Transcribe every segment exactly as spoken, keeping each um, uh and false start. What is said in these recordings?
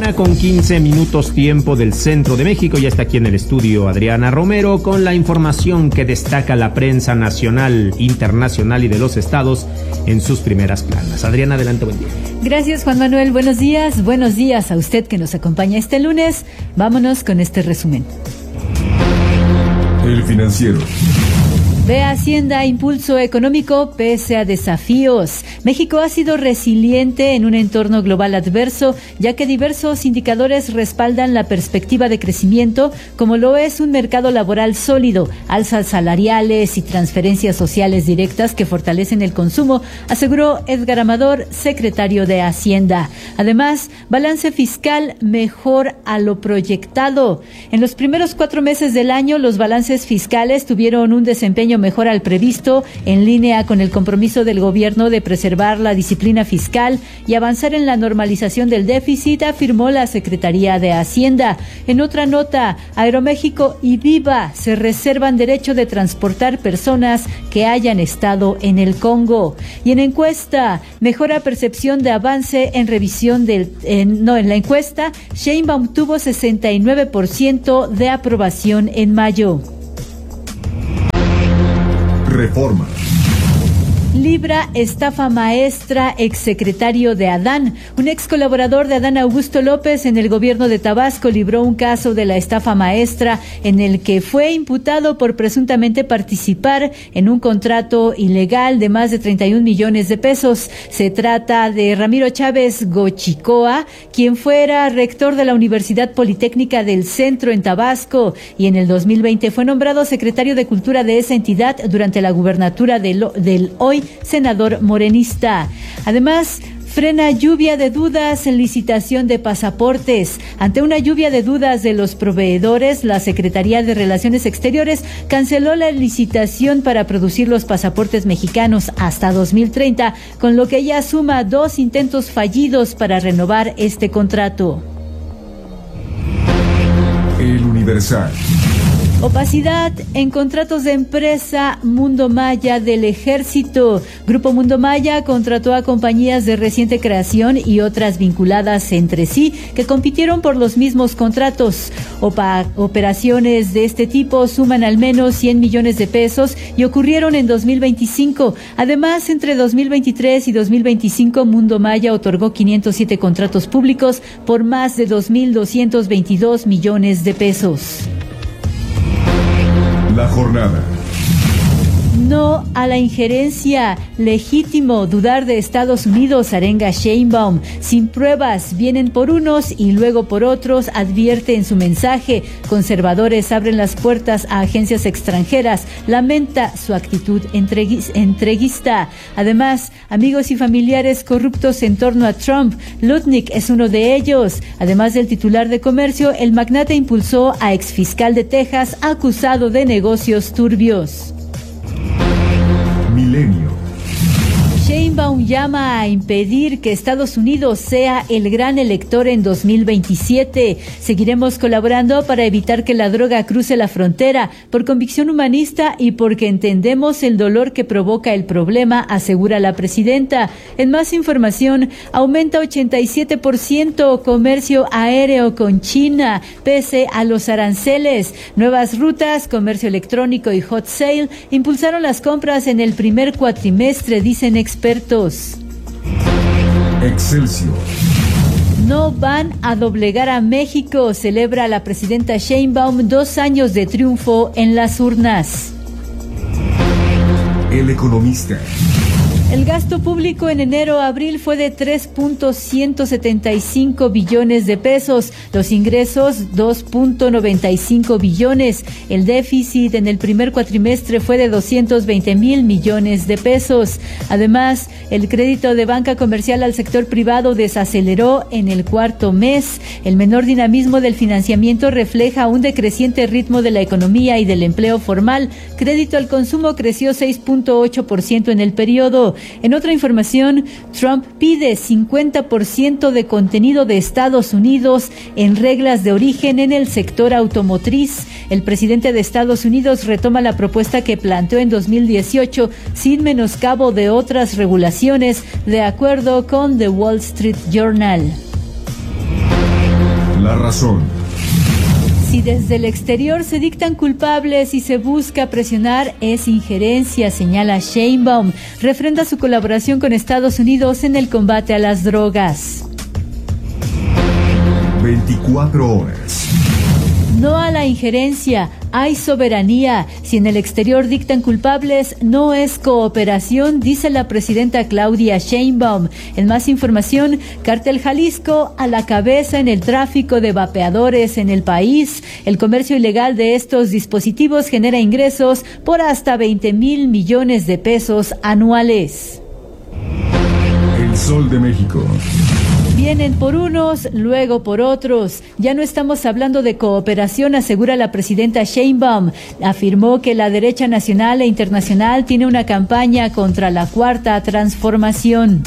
Una con quince minutos tiempo del centro de México. Ya está aquí en el estudio Adriana Romero con la información que destaca la prensa nacional, internacional y de los estados en sus primeras planas. Adriana, adelante, buen día. Gracias, Juan Manuel. Buenos días. Buenos días a usted que nos acompaña este lunes. Vámonos con este resumen. El Financiero. Ve Hacienda impulso económico pese a desafíos. México ha sido resiliente en un entorno global adverso, ya que diversos indicadores respaldan la perspectiva de crecimiento, como lo es un mercado laboral sólido, alzas salariales y transferencias sociales directas que fortalecen el consumo, aseguró Edgar Amador, secretario de Hacienda. Además, balance fiscal mejor a lo proyectado. En los primeros cuatro meses del año, los balances fiscales tuvieron un desempeño mejor al previsto, en línea con el compromiso del gobierno de preservar la disciplina fiscal y avanzar en la normalización del déficit, afirmó la Secretaría de Hacienda. En otra nota, Aeroméxico y Viva se reservan derecho de transportar personas que hayan estado en el Congo. Y en encuesta, mejora percepción de avance en revisión del, en, no, en la encuesta, Sheinbaum tuvo sesenta y nueve por ciento de aprobación en mayo. Reforma. Libra estafa maestra exsecretario de Adán. Un ex colaborador de Adán Augusto López en el gobierno de Tabasco libró un caso de la estafa maestra en el que fue imputado por presuntamente participar en un contrato ilegal de más de treinta y un millones de pesos. Se trata de Ramiro Chávez Gochicoa, quien fuera rector de la Universidad Politécnica del Centro en Tabasco y en el dos mil veinte fue nombrado secretario de Cultura de esa entidad durante la gubernatura del, del hoy senador morenista. Además, frena lluvia de dudas en licitación de pasaportes. Ante una lluvia de dudas de los proveedores, la Secretaría de Relaciones Exteriores canceló la licitación para producir los pasaportes mexicanos hasta dos mil treinta, con lo que ya suma dos intentos fallidos para renovar este contrato. El Universal. Opacidad en contratos de empresa Mundo Maya del Ejército. Grupo Mundo Maya contrató a compañías de reciente creación y otras vinculadas entre sí que compitieron por los mismos contratos. Opa, operaciones de este tipo suman al menos cien millones de pesos y ocurrieron en dos mil veinticinco. Además, entre dos mil veintitrés y dos mil veinticinco, Mundo Maya otorgó quinientos siete contratos públicos por más de dos mil doscientos veintidós millones de pesos. La jornada. No a la injerencia. Legítimo dudar de Estados Unidos, arenga Sheinbaum. Sin pruebas, vienen por unos y luego por otros, advierte en su mensaje. Conservadores abren las puertas a agencias extranjeras. Lamenta su actitud entreguista. Además, amigos y familiares corruptos en torno a Trump. Lutnick es uno de ellos. Además del titular de comercio, el magnate impulsó a exfiscal de Texas acusado de negocios turbios. Milenio. Sheinbaum llama a impedir que Estados Unidos sea el gran elector en dos mil veintisiete. Seguiremos colaborando para evitar que la droga cruce la frontera, por convicción humanista y porque entendemos el dolor que provoca el problema, asegura la presidenta. En más información, aumenta ochenta y siete por ciento comercio aéreo con China, pese a los aranceles. Nuevas rutas, comercio electrónico y hot sale impulsaron las compras en el primer cuatrimestre, dicen expertos. Expertos. Excelsior. No van a doblegar a México, celebra la presidenta Sheinbaum dos años de triunfo en las urnas. El Economista. El gasto público en enero-abril fue de tres punto ciento setenta y cinco billones de pesos, los ingresos dos punto noventa y cinco billones. El déficit en el primer cuatrimestre fue de doscientos veinte mil millones de pesos. Además, el crédito de banca comercial al sector privado desaceleró en el cuarto mes. El menor dinamismo del financiamiento refleja un decreciente ritmo de la economía y del empleo formal. Crédito al consumo creció seis punto ocho por ciento en el periodo. En otra información, Trump pide cincuenta por ciento de contenido de Estados Unidos en reglas de origen en el sector automotriz. El presidente de Estados Unidos retoma la propuesta que planteó en dos mil dieciocho sin menoscabo de otras regulaciones, de acuerdo con The Wall Street Journal. La razón. Si desde el exterior se dictan culpables y se busca presionar, es injerencia, señala Sheinbaum. Refrenda su colaboración con Estados Unidos en el combate a las drogas. veinticuatro horas. No a la injerencia, hay soberanía. Si en el exterior dictan culpables, no es cooperación, dice la presidenta Claudia Sheinbaum. En más información, Cártel Jalisco a la cabeza en el tráfico de vapeadores en el país. El comercio ilegal de estos dispositivos genera ingresos por hasta veinte mil millones de pesos anuales. El Sol de México. Vienen por unos, luego por otros. Ya no estamos hablando de cooperación, asegura la presidenta Sheinbaum. Afirmó que la derecha nacional e internacional tiene una campaña contra la cuarta transformación.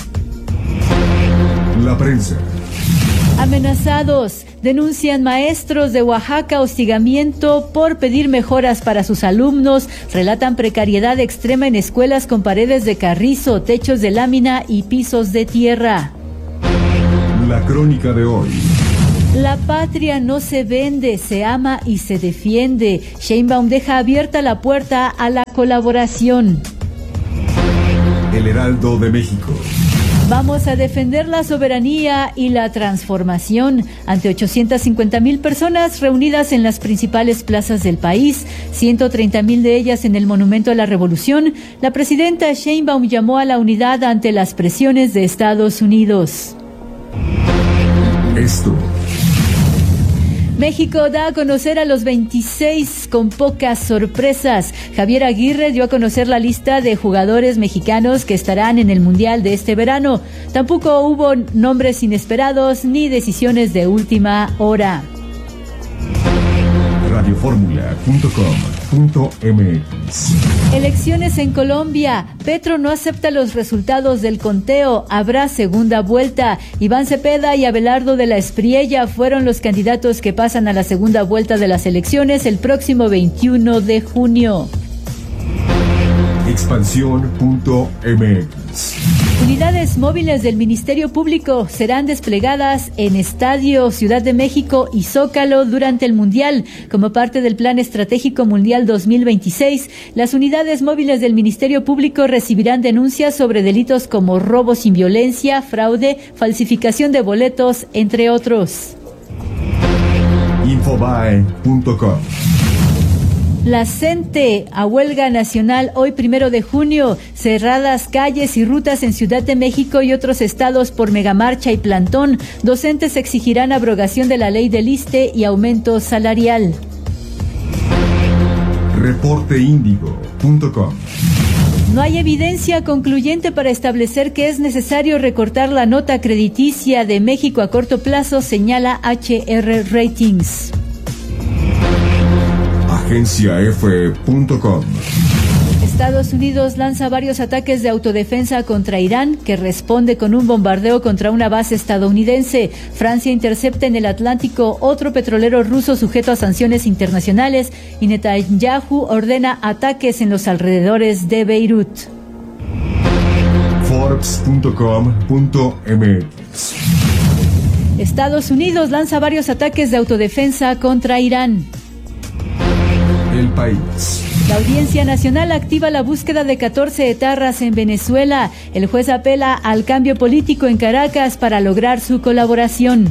La prensa. Amenazados. Denuncian maestros de Oaxaca hostigamiento por pedir mejoras para sus alumnos. Relatan precariedad extrema en escuelas con paredes de carrizo, techos de lámina y pisos de tierra. La crónica de hoy. La patria no se vende, se ama y se defiende. Sheinbaum deja abierta la puerta a la colaboración. El Heraldo de México. Vamos a defender la soberanía y la transformación. Ante ochocientas cincuenta mil personas reunidas en las principales plazas del país, ciento treinta mil de ellas en el Monumento a la Revolución, la presidenta Sheinbaum llamó a la unidad ante las presiones de Estados Unidos. Esto. México da a conocer a los veintiséis con pocas sorpresas. Javier Aguirre dio a conocer la lista de jugadores mexicanos que estarán en el Mundial de este verano. Tampoco hubo nombres inesperados ni decisiones de última hora. radioformula punto com punto m x. Elecciones en Colombia. Petro no acepta los resultados del conteo. Habrá segunda vuelta. Iván Cepeda y Abelardo de la Espriella fueron los candidatos que pasan a la segunda vuelta de las elecciones el próximo veintiuno de junio. expansión punto m x. Unidades móviles del Ministerio Público serán desplegadas en Estadio, Ciudad de México y Zócalo durante el Mundial. Como parte del Plan Estratégico Mundial dos mil veintiséis, las unidades móviles del Ministerio Público recibirán denuncias sobre delitos como robo sin violencia, fraude, falsificación de boletos, entre otros. infobae punto com. La CENTE a huelga nacional hoy primero de junio, cerradas calles y rutas en Ciudad de México y otros estados por megamarcha y plantón. Docentes exigirán abrogación de la ley del ISSSTE y aumento salarial. reporte índigo punto com. No hay evidencia concluyente para establecer que es necesario recortar la nota crediticia de México a corto plazo, señala H R Ratings. agencia efe punto com. Estados Unidos lanza varios ataques de autodefensa contra Irán, que responde con un bombardeo contra una base estadounidense. Francia intercepta en el Atlántico otro petrolero ruso sujeto a sanciones internacionales y Netanyahu ordena ataques en los alrededores de Beirut. forbes punto com punto m x. Estados Unidos lanza varios ataques de autodefensa contra Irán. El País. La Audiencia Nacional activa la búsqueda de catorce etarras en Venezuela. El juez apela al cambio político en Caracas para lograr su colaboración.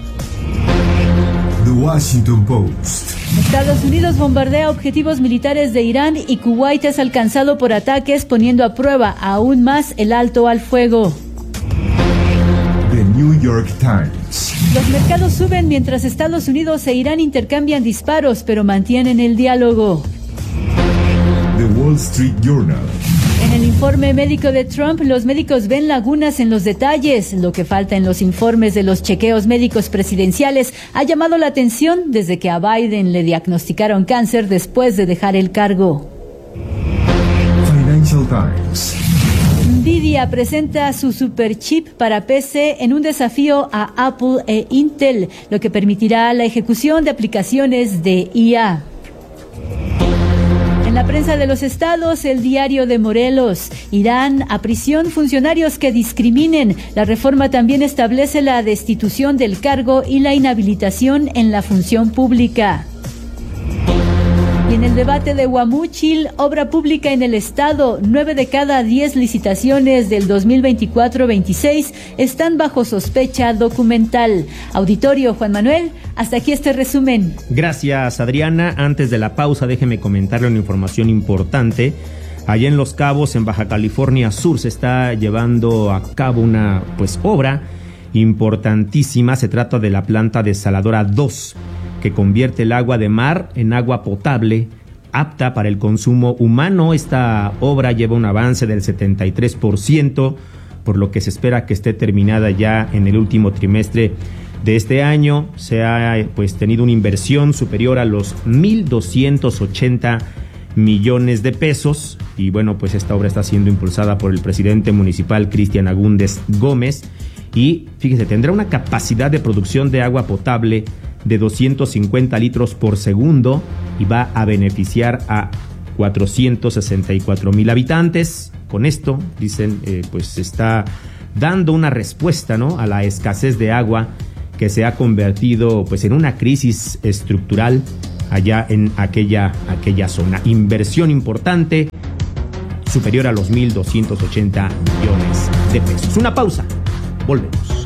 The Washington Post. Estados Unidos bombardea objetivos militares de Irán y Kuwait es alcanzado por ataques, poniendo a prueba aún más el alto al fuego. The New York Times. Los mercados suben mientras Estados Unidos e Irán intercambian disparos, pero mantienen el diálogo. The Wall Street Journal. En el informe médico de Trump, los médicos ven lagunas en los detalles. Lo que falta en los informes de los chequeos médicos presidenciales ha llamado la atención desde que a Biden le diagnosticaron cáncer después de dejar el cargo. Financial Times. Nvidia presenta su superchip para P C en un desafío a Apple e Intel, lo que permitirá la ejecución de aplicaciones de I A. En La prensa de los estados, el Diario de Morelos. Irán a prisión funcionarios que discriminen. La reforma también establece la destitución del cargo y la inhabilitación en la función pública. Y en el debate de Guamúchil, obra pública en el estado, nueve de cada diez licitaciones del dos mil veinticuatro veintiséis están bajo sospecha documental. Auditorio, Juan Manuel, hasta aquí este resumen. Gracias, Adriana. Antes de la pausa, déjeme comentarle una información importante. Allá en Los Cabos, en Baja California Sur, se está llevando a cabo una pues obra importantísima. Se trata de la planta desaladora dos, que convierte el agua de mar en agua potable, apta para el consumo humano. Esta obra lleva un avance del setenta y tres por ciento, por lo que se espera que esté terminada ya en el último trimestre de este año. Se ha pues tenido una inversión superior a los mil doscientos ochenta millones de pesos, y bueno, pues esta obra está siendo impulsada por el presidente municipal Cristian Agúndez Gómez, y fíjese, tendrá una capacidad de producción de agua potable de doscientos cincuenta litros por segundo y va a beneficiar a cuatrocientos sesenta y cuatro mil habitantes. Con esto, dicen, eh, pues se está dando una respuesta, ¿no?, a la escasez de agua que se ha convertido pues en una crisis estructural allá en aquella, aquella zona. Inversión importante, superior a los mil doscientos ochenta millones de pesos. Una pausa, volvemos.